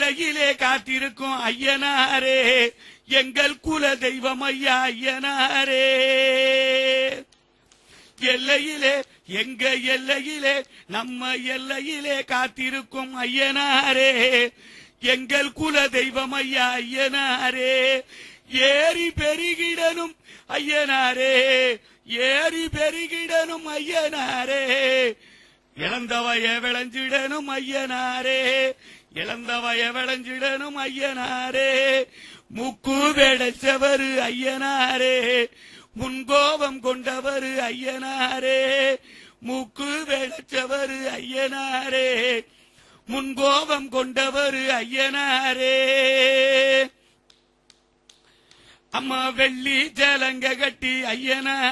எல்லையிலே காத்திருக்கும் ஐயனாரே எங்கள் குல தெய்வம் ஐயா ஐயனாரே எல்லையிலே எங்க எல்லையிலே நம்ம எல்லையிலே காத்திருக்கும் ஐயனாரே எங்கள் குல தெய்வம் ஐயா ஐயனாரே ஏரி பெருகிடனும் ஐயனாரே ஏரி பெருகிடனும் ஐயனாரே இழந்தவய விளைஞ்சிடனும் ஐயனாரே இழந்தவய விளைஞ்சிடனும் ஐயனாரே முக்கு வெடைச்சவரு ஐயனாரே முன்கோபம் கொண்டவரு ஐயனாரே முக்கு வெடைச்சவரு ஐயனாரே முன்கோபம் கொண்டவரு ஐயனாரே அம்மா வெள்ளி ஜலங்க கட்டி ஐயனா